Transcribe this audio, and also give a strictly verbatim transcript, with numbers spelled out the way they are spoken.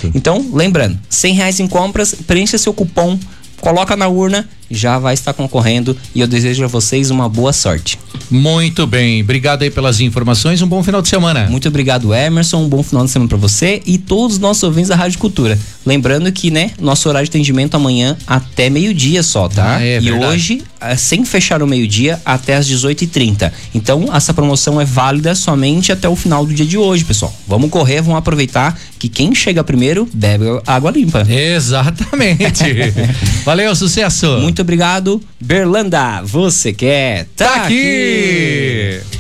Certo. Então, lembrando, cem reais em compras, preencha seu cupom, coloca na urna, já vai estar concorrendo e eu desejo a vocês uma boa sorte. Muito bem, obrigado aí pelas informações, um bom final de semana. Muito obrigado, Emerson, um bom final de semana para você e todos os nossos ouvintes da Rádio Cultura. Lembrando que, né, nosso horário de atendimento amanhã até meio-dia só, tá? Ah, é e verdade. hoje, sem fechar o meio-dia, até às dezoito e trinta. Então, essa promoção é válida somente até o final do dia de hoje, pessoal. Vamos correr, vamos aproveitar que quem chega primeiro bebe água limpa. Exatamente. Valeu, sucesso. Muito obrigado, Berlanda. Você quer? Tá aqui.